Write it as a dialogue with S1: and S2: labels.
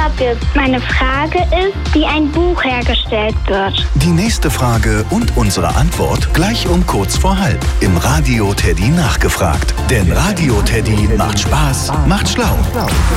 S1: gibt. Meine Frage ist, wie ein Buch hergestellt wird.
S2: Die nächste Frage und unsere Antwort gleich um kurz vor halb im Radio Teddy nachgefragt. Denn Radio Teddy macht Spaß, macht schlau.